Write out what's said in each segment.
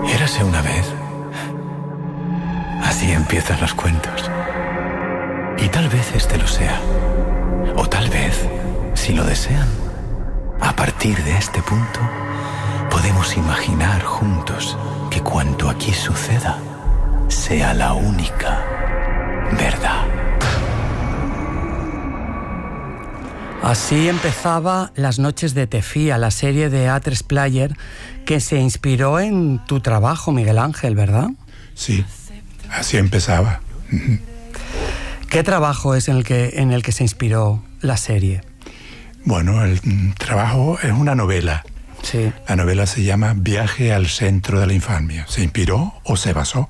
Érase una vez. Así empiezan los cuentos. Y tal vez este lo sea. O tal vez, si lo desean, a partir de este punto, podemos imaginar juntos que cuanto aquí suceda sea la única verdad. Así empezaba Las noches de Tefía, la serie de A3 Player que se inspiró en tu trabajo, Miguel Ángel, ¿verdad? Sí, así empezaba. ¿Qué trabajo es en el que se inspiró la serie? Bueno, el trabajo es una novela. Sí. La novela se llama Viaje al centro de la infamia. ¿Se inspiró o se basó?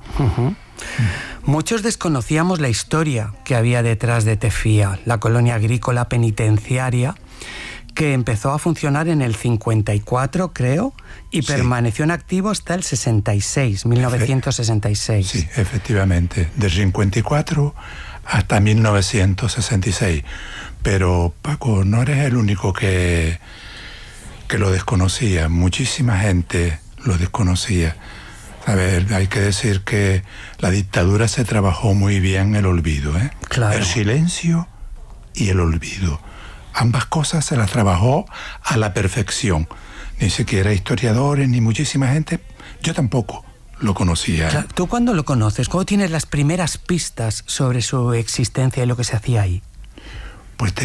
Muchos desconocíamos la historia que había detrás de Tefía, la colonia agrícola penitenciaria que empezó a funcionar en el 54, creo, y permaneció en activo hasta el 66, 1966. Sí, efectivamente, del 54 hasta 1966. Pero, Paco, no eres el único que lo desconocía. Muchísima gente lo desconocía. A ver, hay que decir que la dictadura se trabajó muy bien el olvido, ¿eh? Claro. El silencio y el olvido. Ambas cosas se las trabajó a la perfección. Ni siquiera historiadores, ni muchísima gente, yo tampoco lo conocía. Claro, ¿tú cuándo lo conoces? ¿Cuándo tienes las primeras pistas sobre su existencia y lo que se hacía ahí? Pues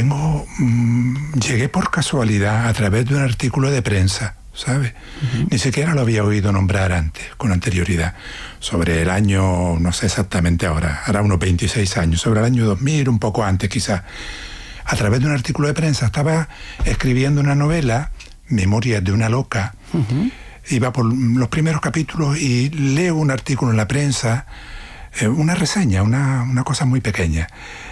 llegué por casualidad a través de un artículo de prensa, ¿sabe? Ni siquiera lo había oído nombrar antes, con anterioridad, sobre el año, no sé exactamente ahora, hará unos 26 años, sobre el año 2000, un poco antes quizás. A través de un artículo de prensa estaba escribiendo una novela, Memorias de una loca, iba por los primeros capítulos y leo un artículo en la prensa, una reseña, una cosa muy pequeña,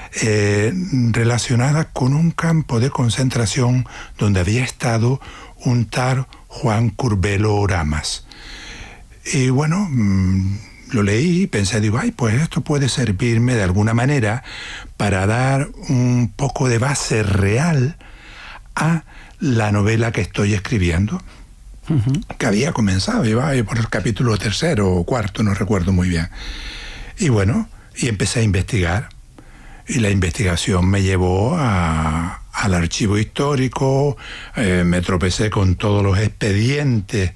relacionada con un campo de concentración donde había estado un tal Juan Curbelo Oramas. Y bueno, lo leí y pensé, digo, pues esto puede servirme de alguna manera para dar un poco de base real a la novela que estoy escribiendo, que había comenzado, iba por el capítulo 3 o 4, no recuerdo muy bien. Y bueno, y empecé a investigar. Y la investigación me llevó al archivo histórico, me tropecé con todos los expedientes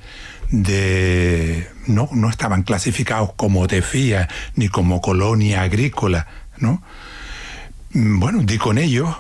no estaban clasificados como Tefía ni como colonia agrícola, ¿no? Bueno, di con ellos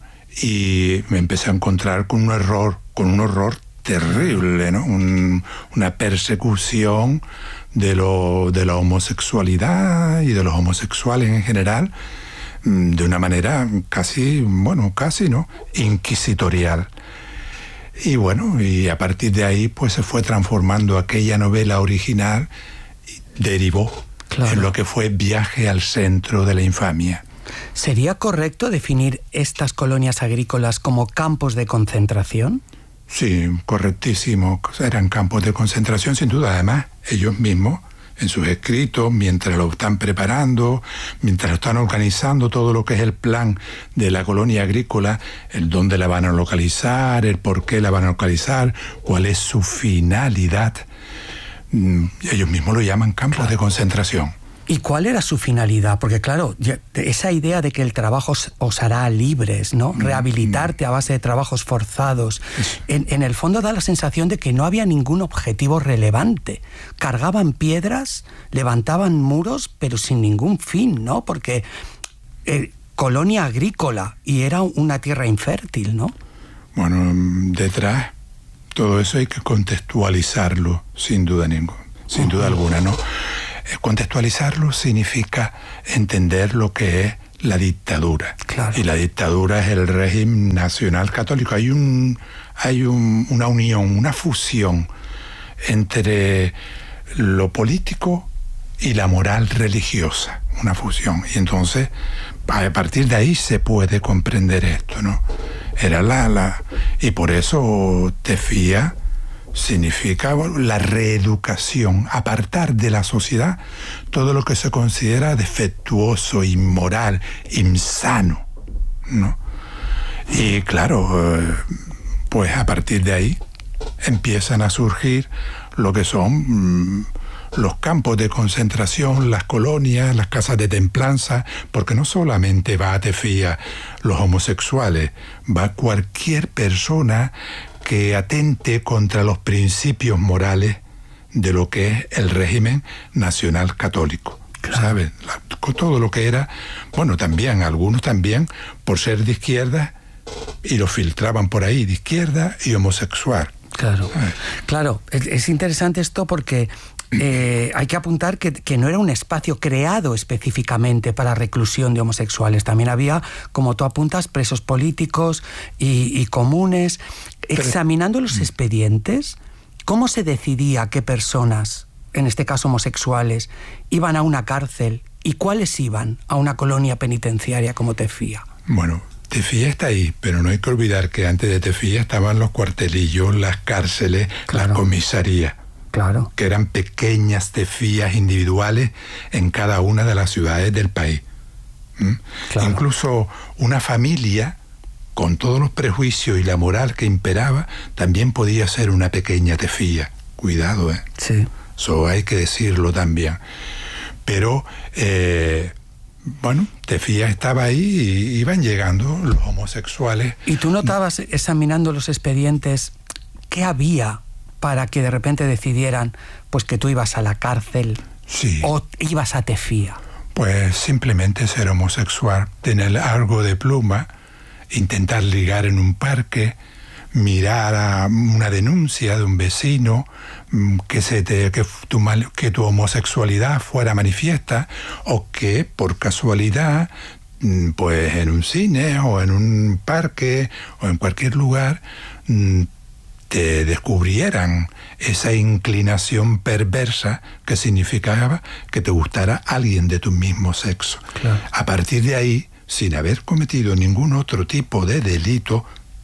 y me empecé a encontrar con un horror terrible, ¿no? Una persecución de la homosexualidad y de los homosexuales en general, de una manera casi no, inquisitorial. Y bueno, y a partir de ahí pues se fue transformando aquella novela original, derivó en lo que fue Viaje al centro de la infamia. ¿Sería correcto definir estas colonias agrícolas como campos de concentración? Sí, correctísimo. Eran campos de concentración, sin duda. Además, ellos mismos, en sus escritos, mientras lo están preparando, mientras están organizando todo lo que es el plan de la colonia agrícola, el dónde la van a localizar, el por qué la van a localizar, cuál es su finalidad. Ellos mismos lo llaman campos de concentración. ¿Y cuál era su finalidad? Porque claro, esa idea de que el trabajo os hará libres, ¿no? Rehabilitarte a base de trabajos forzados, en el fondo da la sensación de que no había ningún objetivo relevante. Cargaban piedras, levantaban muros, pero sin ningún fin, ¿no? Porque colonia agrícola y era una tierra infértil, ¿no? Bueno, detrás, todo eso hay que contextualizarlo, sin duda alguna, ¿no? Contextualizarlo significa entender lo que es la dictadura. Claro. Y la dictadura es el régimen nacional católico. Hay una unión, una fusión entre lo político y la moral religiosa. Una fusión. Y entonces, a partir de ahí se puede comprender esto, ¿no? Era y por eso Tefía significa la reeducación, apartar de la sociedad todo lo que se considera defectuoso, inmoral, insano, ¿no? Y claro, pues a partir de ahí empiezan a surgir lo que son los campos de concentración, las colonias, las casas de templanza, porque no solamente va a Tefía los homosexuales, va cualquier persona que atente contra los principios morales de lo que es el régimen nacional católico. Claro. ¿Sabes? Todo lo que era, bueno, también, algunos también, por ser de izquierda, y lo filtraban por ahí, de izquierda y homosexual. Claro, claro, es interesante esto porque hay que apuntar que no era un espacio creado específicamente para reclusión de homosexuales. También había, como tú apuntas, presos políticos y comunes. Examinando los expedientes, ¿cómo se decidía qué personas, en este caso homosexuales, iban a una cárcel y cuáles iban a una colonia penitenciaria como Tefía? Bueno, Tefía está ahí, pero no hay que olvidar que antes de Tefía estaban los cuartelillos, las cárceles, claro, la comisaría. Claro. Que eran pequeñas tefías individuales en cada una de las ciudades del país. Claro. Incluso una familia, con todos los prejuicios y la moral que imperaba, también podía ser una pequeña tefía. Cuidado, ¿eh? Sí. Eso hay que decirlo también. Pero, bueno, Tefía estaba ahí y iban llegando los homosexuales. ¿Y tú notabas, examinando los expedientes, qué había para que de repente decidieran pues que tú ibas a la cárcel? Sí. ¿O ibas a Tefía? Pues simplemente ser homosexual, tener algo de pluma, intentar ligar en un parque, mirar a una denuncia de un vecino, que tu homosexualidad fuera manifiesta, o que por casualidad, pues en un cine o en un parque o en cualquier lugar, te descubrieran esa inclinación perversa que significaba que te gustara alguien de tu mismo sexo. Claro. A partir de ahí, sin haber cometido ningún otro tipo de delito,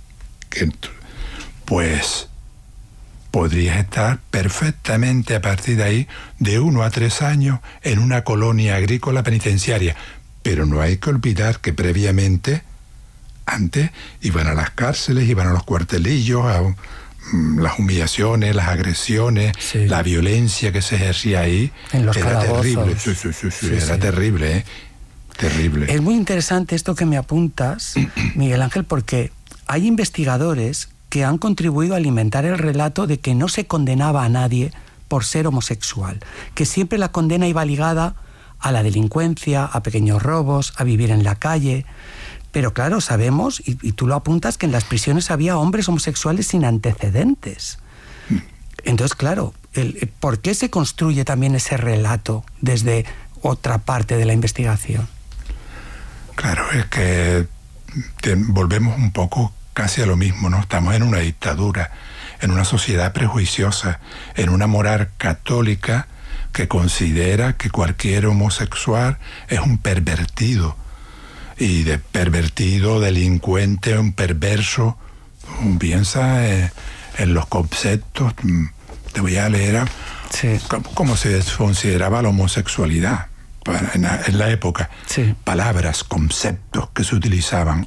pues podrías estar perfectamente a partir de ahí de 1 a 3 años en una colonia agrícola penitenciaria. Pero no hay que olvidar que previamente, antes, iban a las cárceles, iban a los cuartelillos, a las humillaciones, las agresiones, sí, la violencia que se ejercía ahí. En los era calabozos. Terrible. Sí, era terrible, ¿eh? Terrible. Es muy interesante esto que me apuntas, Miguel Ángel, porque hay investigadores que han contribuido a alimentar el relato de que no se condenaba a nadie por ser homosexual, que siempre la condena iba ligada a la delincuencia, a pequeños robos, a vivir en la calle. Pero claro, sabemos, y tú lo apuntas, que en las prisiones había hombres homosexuales sin antecedentes. Entonces, claro, ¿por qué se construye también ese relato desde otra parte de la investigación? Claro, es que volvemos un poco casi a lo mismo, ¿no? Estamos en una dictadura, en una sociedad prejuiciosa, en una moral católica que considera que cualquier homosexual es un pervertido. Y de pervertido, delincuente, un perverso, piensa en los conceptos. Te voy a leer sí, cómo se consideraba la homosexualidad en la época. Sí. Palabras, conceptos que se utilizaban: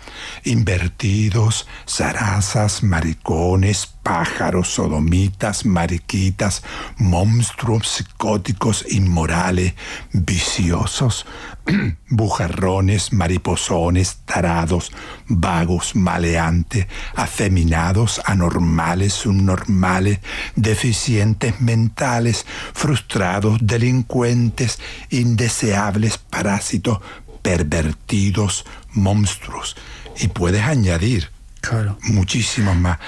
invertidos, zarazas, maricones, pájaros, sodomitas, mariquitas, monstruos psicóticos, inmorales, viciosos, bujarrones, mariposones, tarados, vagos, maleantes, afeminados, anormales, subnormales, deficientes mentales, frustrados, delincuentes, indeseables, parásitos, pervertidos, monstruos. Y puedes añadir, claro, muchísimos más.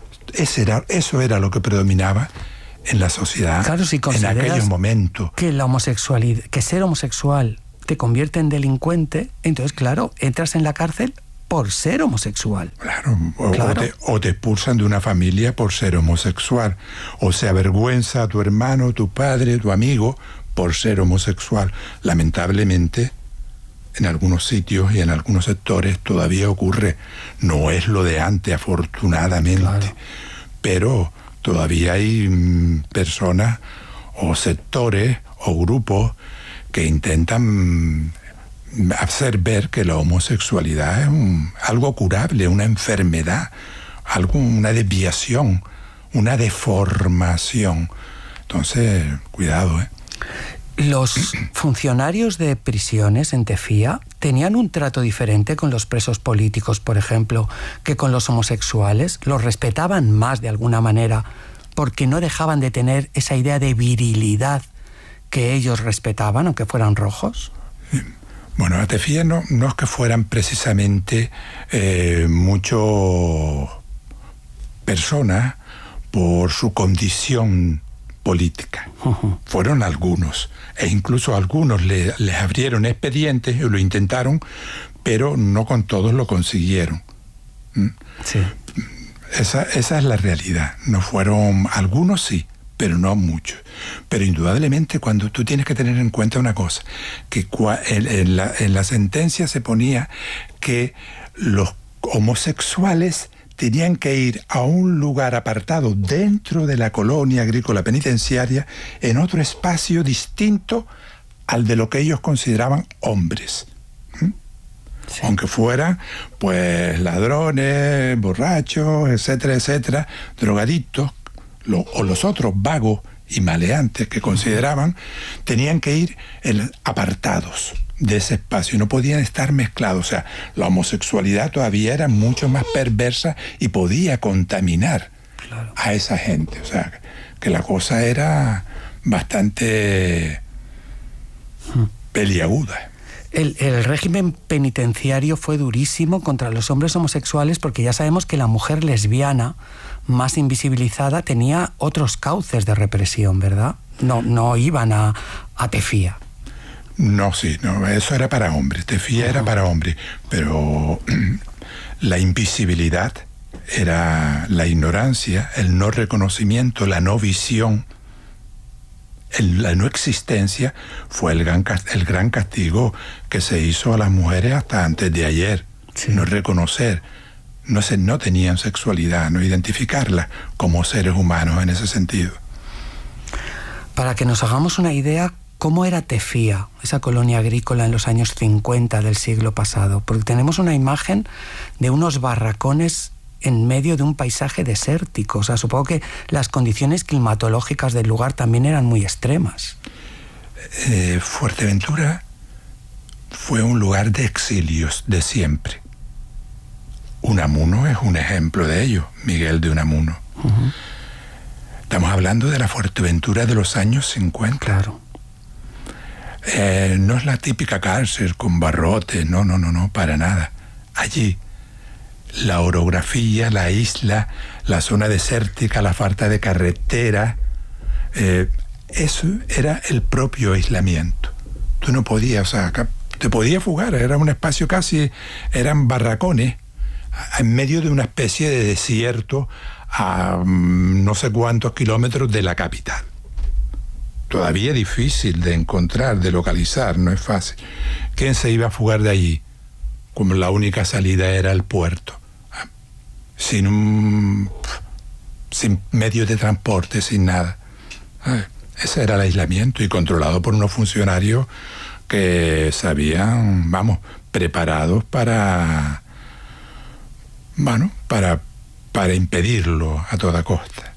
Eso era lo que predominaba en la sociedad, claro, si en aquellos momentos. Que la homosexualidad, que ser homosexual te convierte en delincuente, entonces, claro, entras en la cárcel por ser homosexual. Claro, claro. O te expulsan de una familia por ser homosexual, o se avergüenza a tu hermano, tu padre, tu amigo por ser homosexual. Lamentablemente, en algunos sitios y en algunos sectores todavía ocurre. No es lo de antes, afortunadamente, claro, pero todavía hay personas o sectores o grupos que intentan hacer ver que la homosexualidad es algo curable, una enfermedad, una desviación, una deformación. Entonces, cuidado, ¿eh? Los funcionarios de prisiones en Tefía tenían un trato diferente con los presos políticos, por ejemplo, que con los homosexuales. Los respetaban más de alguna manera porque no dejaban de tener esa idea de virilidad que ellos respetaban, aunque fueran rojos. Bueno, a Tefía no es que fueran precisamente muchas personas por su condición política. Fueron algunos, e incluso algunos les abrieron expedientes y lo intentaron, pero no con todos lo consiguieron. Sí. Esa es la realidad. No fueron, algunos sí, pero no muchos. Pero indudablemente cuando tú tienes que tener en cuenta una cosa, que en la sentencia se ponía que los homosexuales tenían que ir a un lugar apartado dentro de la colonia agrícola penitenciaria, en otro espacio distinto al de lo que ellos consideraban hombres. Sí. Aunque fueran, pues, ladrones, borrachos, etcétera, etcétera, drogadictos, o los otros vagos y maleantes que consideraban, tenían que ir apartados de ese espacio, no podían estar mezclados. O sea, la homosexualidad todavía era mucho más perversa y podía contaminar a esa gente. O sea, que la cosa era bastante peliaguda. El régimen penitenciario fue durísimo contra los hombres homosexuales porque ya sabemos que la mujer lesbiana, más invisibilizada, tenía otros cauces de represión, ¿verdad? No iban a Tefía. No, sí, no, eso era para hombres, Tefía era para hombres, pero la invisibilidad era la ignorancia, el no reconocimiento, la no visión, la no existencia fue el gran castigo que se hizo a las mujeres hasta antes de ayer. Sí. No reconocer, no tenían sexualidad, no identificarla como seres humanos en ese sentido. Para que nos hagamos una idea, ¿cómo era Tefía, esa colonia agrícola en los años 50 del siglo pasado? Porque tenemos una imagen de unos barracones en medio de un paisaje desértico. O sea, supongo que las condiciones climatológicas del lugar también eran muy extremas. Fuerteventura fue un lugar de exilios de siempre. Unamuno es un ejemplo de ello, Miguel de Unamuno. Estamos hablando de la Fuerteventura de los años 50. Claro. No es la típica cárcel con barrotes, no, para nada. Allí, la orografía, la isla, la zona desértica, la falta de carretera, eso era el propio aislamiento. Tú no podías, o sea, te podías fugar, era un espacio casi, eran barracones, en medio de una especie de desierto a no sé cuántos kilómetros de la capital. Todavía difícil de encontrar, de localizar, no es fácil. ¿Quién se iba a fugar de allí? Como la única salida era el puerto. Sin medios de transporte, sin nada. Ese era el aislamiento, y controlado por unos funcionarios que sabían, preparados para impedirlo a toda costa.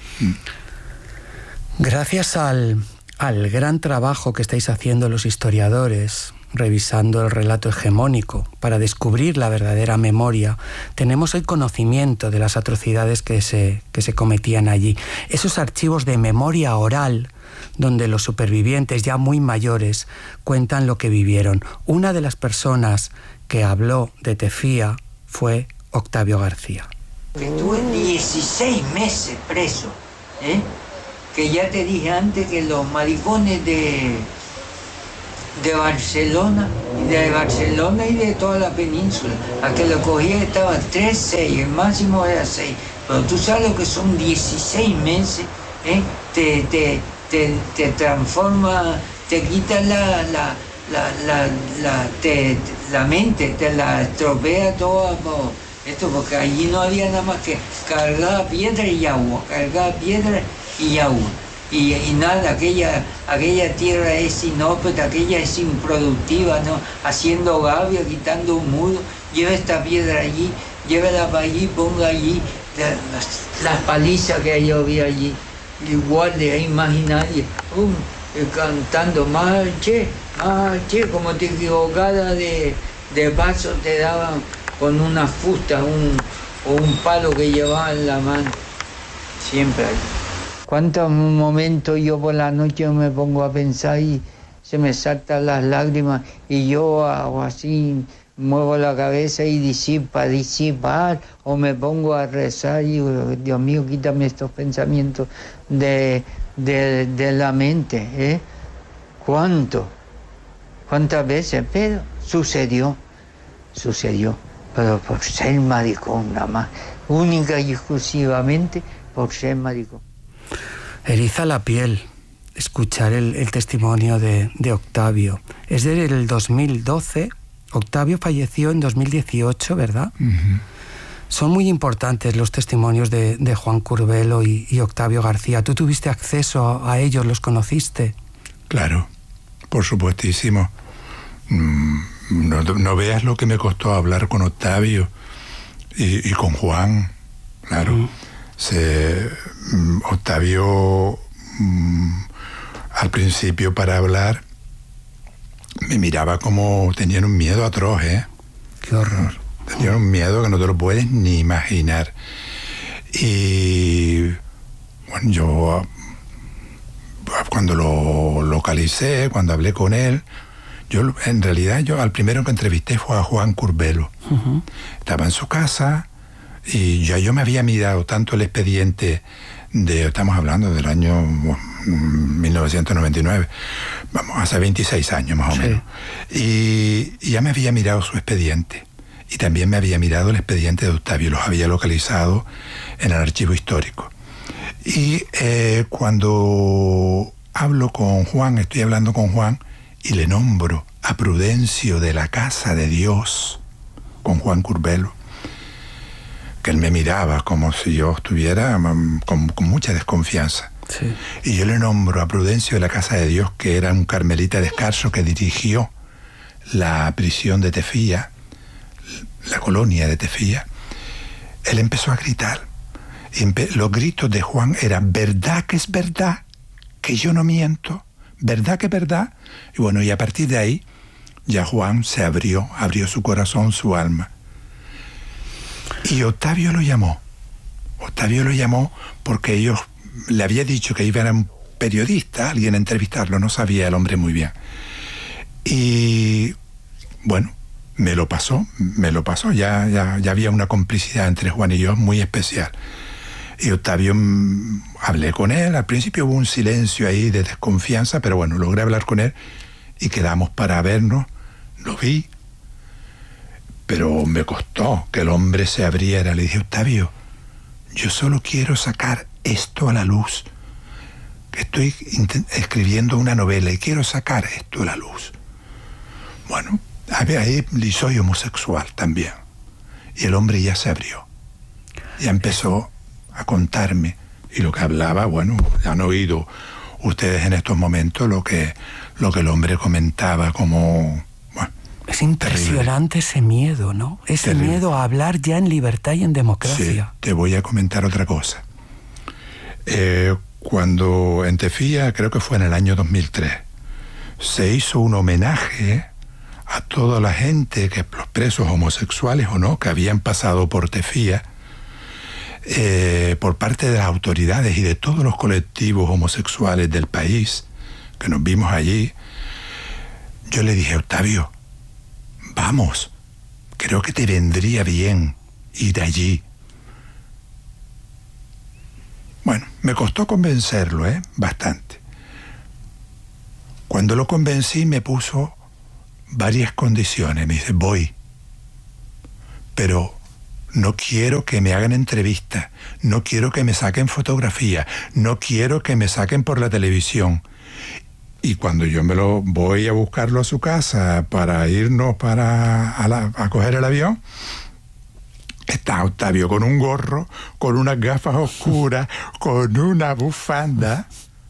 Gracias al gran trabajo que estáis haciendo los historiadores, revisando el relato hegemónico para descubrir la verdadera memoria, tenemos hoy conocimiento de las atrocidades que se cometían allí. Esos archivos de memoria oral, donde los supervivientes ya muy mayores cuentan lo que vivieron. Una de las personas que habló de Tefía fue Octavio García. Estuve 16 meses preso, que ya te dije antes que los maricones de Barcelona y de toda la península, a que lo cogía estaban 3, 6, el máximo era 6, pero tú sabes lo que son 16 meses, te transforma, te quita la mente, te la estropea toda. Esto porque allí no había nada más que cargar piedra y agua, y nada, aquella tierra es inóspita, aquella es improductiva, ¿no? Haciendo gavia, quitando un muro, lleva esta piedra allí, llévala para allí, ponga allí las palizas que yo vi allí, igual de ahí más y nadie, cantando marche, marche, como te equivocada de paso te daban con una fusta o un palo que llevaban en la mano, siempre hay. ¿Cuántos momentos yo por la noche me pongo a pensar y se me saltan las lágrimas y yo hago así, muevo la cabeza y disipar, o me pongo a rezar y digo, Dios mío, quítame estos pensamientos de la mente, ¿Cuántas veces? Pero sucedió, pero por ser maricón nada más, única y exclusivamente por ser maricón. Eriza la piel escuchar el testimonio de Octavio. Es del 2012, Octavio falleció en 2018, ¿verdad? Uh-huh. Son muy importantes los testimonios de Juan Curbelo y Octavio García. ¿Tú tuviste acceso a ellos? ¿Los conociste? Claro, por supuestísimo. No veas lo que me costó hablar con Octavio y con Juan, claro. Uh-huh. Octavio, al principio para hablar, me miraba como tenían un miedo atroz, ¡Qué horror! Tenían un miedo que no te lo puedes ni imaginar. Y bueno, yo cuando lo localicé, cuando hablé con él, en realidad al primero que entrevisté fue a Juan Curbelo. Uh-huh. Estaba en su casa y ya yo me había mirado tanto el expediente estamos hablando del año 1999, vamos, hace 26 años más o menos. Y ya me había mirado su expediente. Y también me había mirado el expediente de Octavio, los había localizado en el archivo histórico. Y cuando hablo con Juan, estoy hablando con Juan, y le nombro a Prudencio de la Casa de Dios, con Juan Curbelo, que él me miraba como si yo estuviera con mucha desconfianza. Sí. Y yo le nombro a Prudencio de la Casa de Dios, que era un carmelita descalzo que dirigió la prisión de Tefía, la colonia de Tefía. Él empezó a gritar. Los gritos de Juan eran: ¿verdad que es verdad? Que yo no miento. ¿Verdad que es verdad? Y bueno, y a partir de ahí, ya Juan se abrió su corazón, su alma. Y Octavio lo llamó. Octavio lo llamó porque ellos le había dicho que iba a un periodista, alguien a entrevistarlo, no sabía el hombre muy bien. Y bueno, me lo pasó, ya había una complicidad entre Juan y yo muy especial. Y Octavio, hablé con él, al principio hubo un silencio ahí de desconfianza, pero bueno, logré hablar con él y quedamos para vernos, lo vi, pero me costó que el hombre se abriera. Le dije: Octavio, yo solo quiero sacar esto a la luz, que estoy escribiendo una novela y quiero sacar esto a la luz. Bueno, ahí soy homosexual también. Y el hombre ya se abrió, ya empezó a contarme, y lo que hablaba, bueno, han oído ustedes en estos momentos lo que el hombre comentaba como... Bueno, es impresionante ese miedo, ¿no? Ese terrible miedo a hablar ya en libertad y en democracia. Sí, te voy a comentar otra cosa. Cuando en Tefía, creo que fue en el año 2003, se hizo un homenaje a toda la gente, los presos homosexuales o no, que habían pasado por Tefía, por parte de las autoridades y de todos los colectivos homosexuales del país, que nos vimos allí. Yo le dije: Octavio, vamos, creo que te vendría bien ir allí. Bueno, me costó convencerlo, bastante. Cuando lo convencí me puso varias condiciones. Me dice: voy, pero no quiero que me hagan entrevistas, no quiero que me saquen fotografías, no quiero que me saquen por la televisión. Y cuando yo voy a buscarlo a su casa para irnos a coger el avión, está Octavio con un gorro, con unas gafas oscuras, con una bufanda.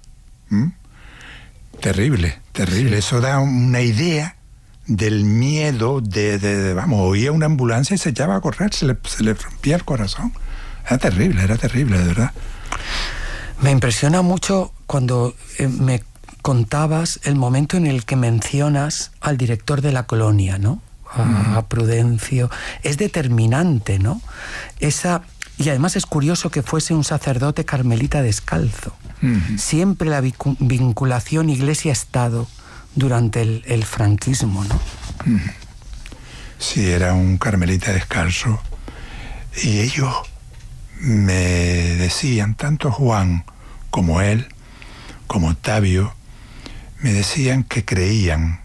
Terrible. Sí. Eso da una idea del miedo vamos, oía una ambulancia y se echaba a correr, se le rompía el corazón. Era terrible, de verdad. Me impresiona mucho cuando me contabas el momento en el que mencionas al director de la colonia, ¿no? A Prudencio. Es determinante, ¿no? Y además es curioso que fuese un sacerdote carmelita descalzo. Siempre la vinculación Iglesia-Estado durante el franquismo, ¿no? Sí, era un carmelita descalzo. Y ellos me decían, tanto Juan como él, como Octavio, me decían que creían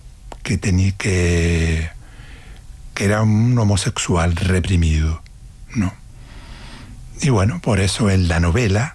que era un homosexual reprimido, ¿no? Y bueno, por eso en la novela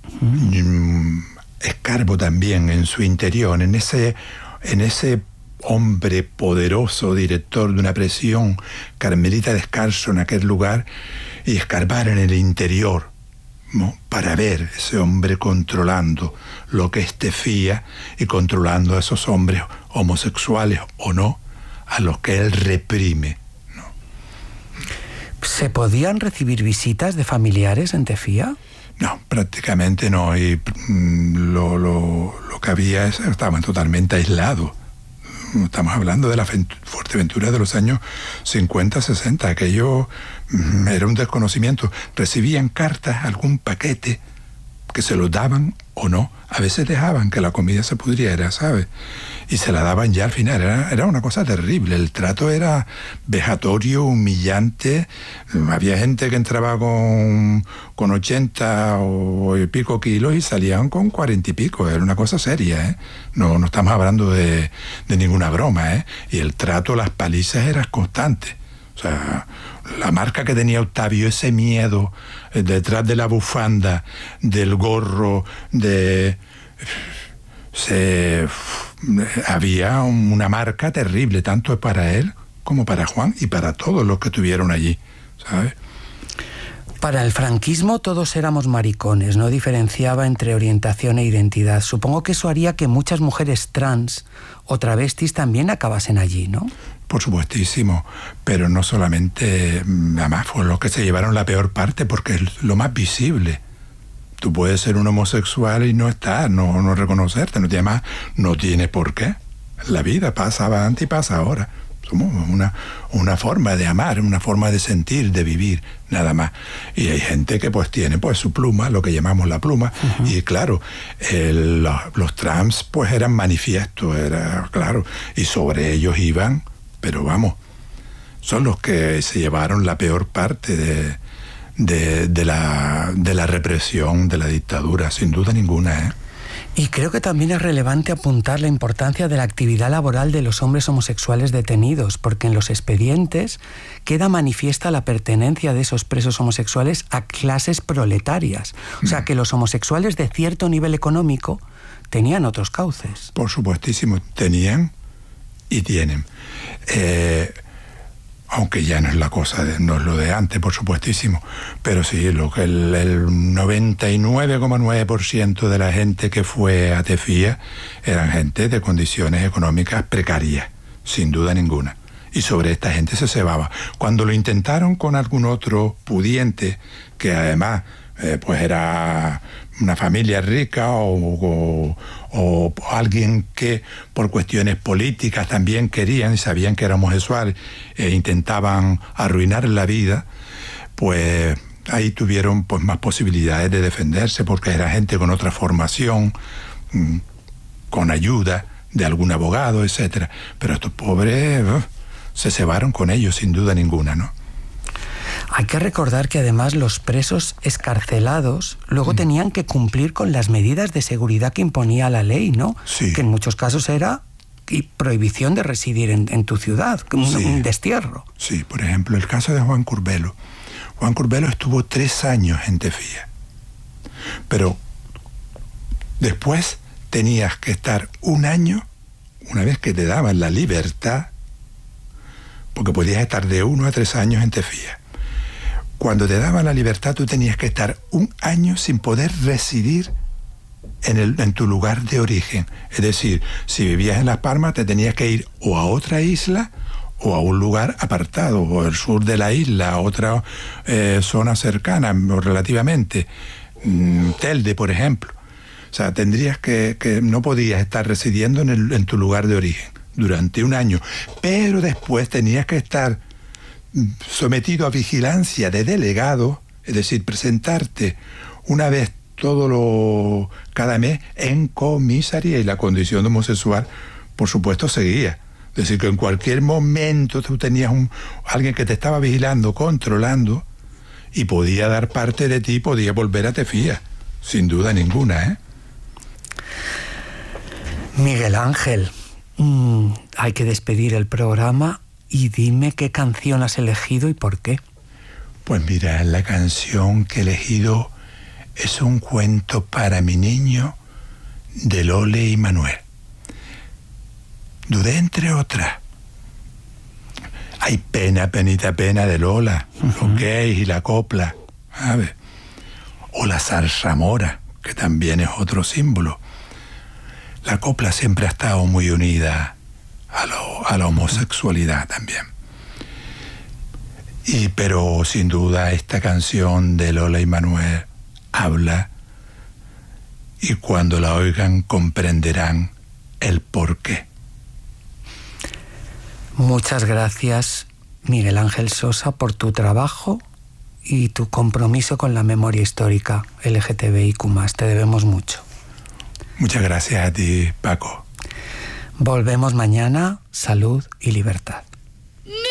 escarbo también en su interior, en ese hombre poderoso, director de una prisión, carmelita descalzo en aquel lugar, y escarbar en el interior, ¿no? Para ver ese hombre controlando lo que es Tefía y controlando a esos hombres homosexuales o no, a los que él reprime, ¿no? ¿Se podían recibir visitas de familiares en Tefía? No, prácticamente no. Y lo que había estaban totalmente aislados. Estamos hablando de la Fuerteventura de los años 50, 60. Aquello era un desconocimiento. Recibían cartas, algún paquete, que se los daban o no. A veces dejaban que la comida se pudriera, ¿sabes? Y se la daban ya al final. Era una cosa terrible. El trato era vejatorio, humillante. Había gente que entraba con 80 o y pico kilos y salían con 40 y pico. Era una cosa seria, ¿eh? No estamos hablando de ninguna broma, ¿eh? Y el trato, las palizas eran constantes. O sea, la marca que tenía Octavio, ese miedo detrás de la bufanda, del gorro, había una marca terrible, tanto para él como para Juan y para todos los que estuvieron allí, ¿sabes? Para el franquismo todos éramos maricones, no diferenciaba entre orientación e identidad. Supongo que eso haría que muchas mujeres trans o travestis también acabasen allí, ¿no? Por supuestísimo, pero no solamente, además fue los que se llevaron la peor parte porque es lo más visible. Tú puedes ser un homosexual y no estar, no reconocerte, no tiene por qué. La vida pasaba antes y pasa ahora. Somos una forma de amar, una forma de sentir, de vivir, nada más. Y hay gente que pues tiene pues su pluma, lo que llamamos la pluma, y claro, los trans pues eran manifiestos, era claro, y sobre ellos iban, pero vamos, son los que se llevaron la peor parte de la represión, de la dictadura, sin duda ninguna, ¿eh? Y creo que también es relevante apuntar la importancia de la actividad laboral de los hombres homosexuales detenidos, porque en los expedientes queda manifiesta la pertenencia de esos presos homosexuales a clases proletarias. O sea, que los homosexuales de cierto nivel económico tenían otros cauces. Por supuestísimo, tenían y tienen. Aunque ya no es la cosa, no es lo de antes, por supuestísimo, pero sí, el 99,9% de la gente que fue a Tefía eran gente de condiciones económicas precarias, sin duda ninguna. Y sobre esta gente se cebaba. Cuando lo intentaron con algún otro pudiente, que además pues era una familia rica o alguien que por cuestiones políticas también querían y sabían que era homosexual e intentaban arruinar la vida, pues ahí tuvieron pues más posibilidades de defenderse porque era gente con otra formación, con ayuda de algún abogado, etcétera. Pero estos pobres se cebaron con ellos sin duda ninguna, ¿no? Hay que recordar que además los presos excarcelados luego tenían que cumplir con las medidas de seguridad que imponía la ley, ¿no? Sí. Que en muchos casos era prohibición de residir en tu ciudad, un destierro. Sí, por ejemplo, el caso de Juan Curbelo. Juan Curbelo estuvo 3 años en Tefía, pero después tenías que estar 1 año, una vez que te daban la libertad, porque podías estar de 1 a 3 años en Tefía. Cuando te daban la libertad, tú tenías que estar 1 año sin poder residir en tu lugar de origen. Es decir, si vivías en Las Palmas, te tenías que ir o a otra isla o a un lugar apartado, o al sur de la isla, a otra zona cercana, relativamente. Telde, por ejemplo. O sea, tendrías que no podías estar residiendo en tu lugar de origen durante un año, pero después tenías que estar sometido a vigilancia de delegado, es decir, presentarte una vez cada mes en comisaría, y la condición de homosexual, por supuesto, seguía. Es decir, que en cualquier momento tú tenías alguien que te estaba vigilando, controlando, y podía dar parte de ti, podía volver a Tefía, sin duda ninguna, ¿eh? Miguel Ángel, hay que despedir el programa y dime qué canción has elegido y por qué. Pues mira, la canción que he elegido es un cuento para mi niño de Lole y Manuel. Dudé entre otras. Hay Pena, penita, pena de Lola, los gays y la copla, ¿sabes? O la zarzamora, que también es otro símbolo. La copla siempre ha estado muy unida a la homosexualidad también. Pero sin duda esta canción de Lola y Manuel habla, y cuando la oigan comprenderán el porqué. Muchas gracias, Miguel Ángel Sosa, por tu trabajo y tu compromiso con la memoria histórica LGTBIQ+. Te debemos mucho. Muchas gracias a ti, Paco. Volvemos mañana. Salud y libertad.